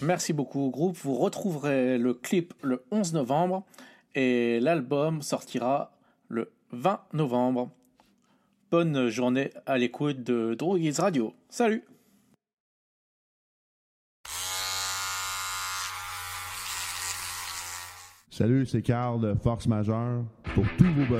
merci beaucoup au groupe. Vous retrouverez le clip le 11 novembre et l'album sortira le 20 novembre. Bonne journée à l'écoute de Droguise Radio. Salut! Salut, c'est Carl de Force Majeure. Pour tous vos besoins